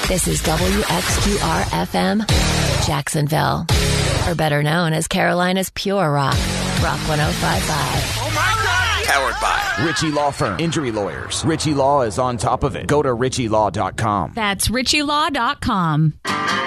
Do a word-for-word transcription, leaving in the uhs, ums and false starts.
This is W X Q R F M, Jacksonville, or better known as Carolina's Pure Rock, Rock one oh five point five. Oh my God! Powered by Ritchie Law Firm. Injury lawyers. Ritchie Law is on top of it. Go to ritchie law dot com. That's ritchie law dot com.